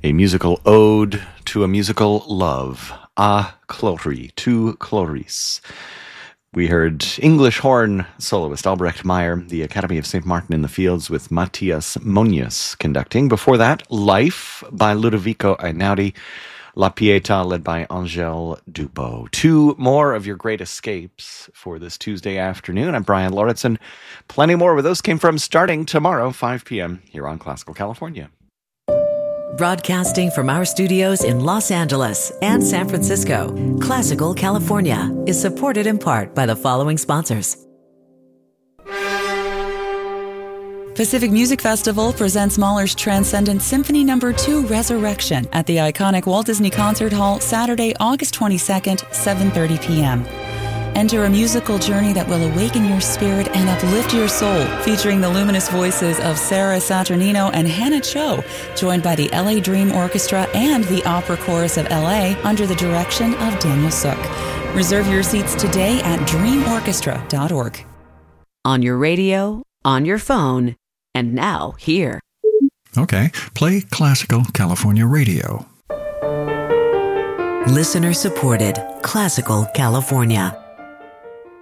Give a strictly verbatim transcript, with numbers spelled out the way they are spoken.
a musical ode to a musical love, A Clory, to Cloris. We heard English horn soloist Albrecht Meyer, the Academy of Saint Martin in the Fields with Matthias Monius conducting. Before that, Life by Ludovico Einaudi, La Pietà led by Angèle Dubot. Two more of your great escapes for this Tuesday afternoon. I'm Brian Lauritsen. Plenty more where those came from starting tomorrow, five p.m. here on Classical California. Broadcasting from our studios in Los Angeles and San Francisco, Classical California is supported in part by the following sponsors. Pacific Music Festival presents Mahler's Transcendent Symphony Number two Resurrection at the iconic Walt Disney Concert Hall Saturday, August twenty-second, seven thirty p.m. Enter a musical journey that will awaken your spirit and uplift your soul, featuring the luminous voices of Sarah Saturnino and Hannah Cho, joined by the L A Dream Orchestra and the Opera Chorus of L A under the direction of Daniel Sook. Reserve your seats today at dream orchestra dot org. On your radio, on your phone, and now here. Okay, play Classical California Radio. Listener supported Classical California.